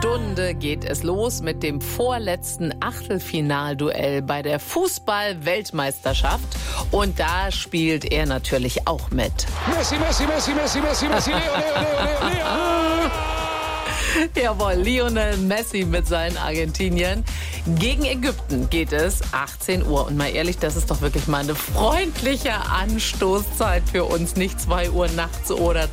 Stunde geht es los mit dem vorletzten Achtelfinalduell bei der Fußball-Weltmeisterschaft. Und da spielt er natürlich auch mit. Messi, Messi, Messi, Messi, Messi, Messi, Leo, Leo, Leo, Leo, Leo. Jawohl, Lionel Messi mit seinen Argentiniern. Gegen Ägypten geht es 18 Uhr. Und mal ehrlich, das ist doch wirklich mal eine freundliche Anstoßzeit für uns. Nicht 2 Uhr nachts oder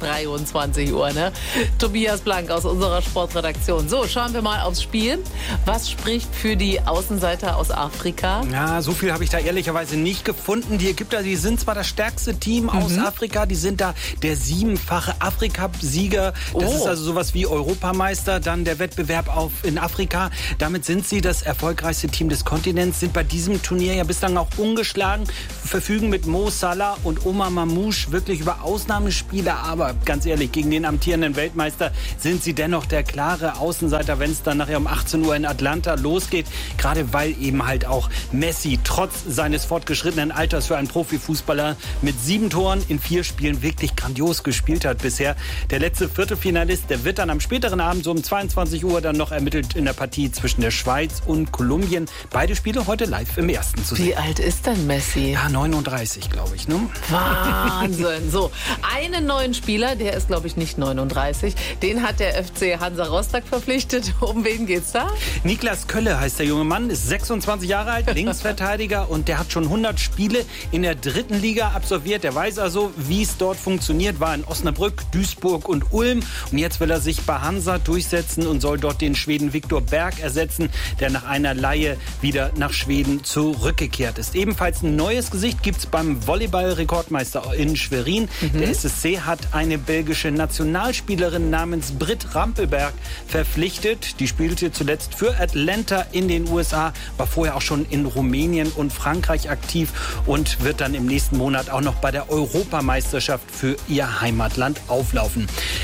23 Uhr. Ne? Tobias Blank aus unserer Sportredaktion. So, schauen wir mal aufs Spiel. Was spricht für die Außenseiter aus Afrika? Ja, so viel habe ich da ehrlicherweise nicht gefunden. Die Ägypter, die sind zwar das stärkste Team aus Afrika. Die sind da der 7-fache Afrika-Sieger. Das ist also sowas wie Europameister. Dann der Wettbewerb in Afrika. Damit sind sie das erfolgreichste Team des Kontinents, sind bei diesem Turnier ja bislang auch ungeschlagen, verfügen mit Mo Salah und Omar Mamouche wirklich über Ausnahmespieler, aber ganz ehrlich, gegen den amtierenden Weltmeister sind sie dennoch der klare Außenseiter, wenn es dann nachher um 18 Uhr in Atlanta losgeht, gerade weil eben halt auch Messi trotz seines fortgeschrittenen Alters für einen Profifußballer mit 7 Toren in 4 Spielen wirklich grandios gespielt hat bisher. Der letzte Viertelfinalist, der wird dann am späteren Abend so um 22 Uhr dann noch ermittelt in der Partie zwischen der Schweiz und Kolumbien. Beide Spiele heute live im ersten zu sehen. Wie alt ist denn Messi? Ja, 39, glaube ich. Ne? Wahnsinn. So, einen neuen Spieler, der ist, glaube ich, nicht 39. Den hat der FC Hansa Rostock verpflichtet. Um wen geht's da? Niklas Kölle heißt der junge Mann, ist 26 Jahre alt, Linksverteidiger und der hat schon 100 Spiele in der 3. Liga absolviert. Der weiß also, wie es dort funktioniert, war in Osnabrück, Duisburg und Ulm. Und jetzt will er sich bei Hansa durchsetzen und soll dort den Schweden Viktor Berg ersetzen, der nach einer Leihe wieder nach Schweden zurückgekehrt ist. Ebenfalls ein neues Gesicht gibt es beim Volleyball-Rekordmeister in Schwerin. Der SSC hat eine belgische Nationalspielerin namens Britt Rampelberg verpflichtet. Die spielte zuletzt für Atlanta in den USA, war vorher auch schon in Rumänien und Frankreich aktiv und wird dann im nächsten Monat auch noch bei der Europameisterschaft für ihr Heimatland auflaufen.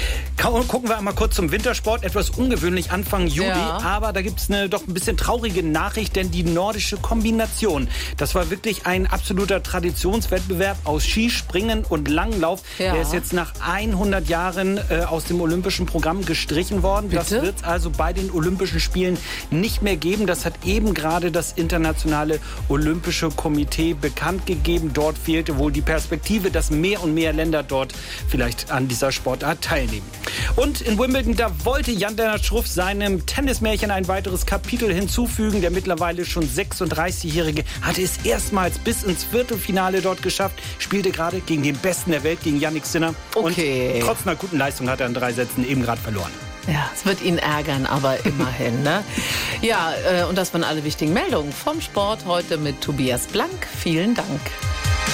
Gucken wir einmal kurz zum Wintersport. Etwas ungewöhnlich Anfang Juli, aber da gibt es eine doch ein bisschen traurige Nachricht, denn die nordische Kombination, das war wirklich ein absoluter Traditionswettbewerb aus Skispringen und Langlauf. Der ist jetzt nach 100 Jahren aus dem olympischen Programm gestrichen worden. Bitte? Das wird es also bei den Olympischen Spielen nicht mehr geben. Das hat eben gerade das Internationale Olympische Komitee bekannt gegeben. Dort fehlte wohl die Perspektive, dass mehr und mehr Länder dort vielleicht an dieser Sportart teilnehmen. Und in Wimbledon, da wollte Jan-Lennart Struff seinem Tennismärchen ein weiteres Kapitel hinzufügen. Der mittlerweile schon 36-Jährige hatte es erstmals bis ins Viertelfinale dort geschafft, spielte gerade gegen den Besten der Welt, gegen Jannik Sinner. Okay. Und trotz einer guten Leistung hat er in 3 Sätzen eben gerade verloren. Ja, es wird ihn ärgern, aber immerhin. Ne? Ja, und das waren alle wichtigen Meldungen vom Sport heute mit Tobias Blank. Vielen Dank.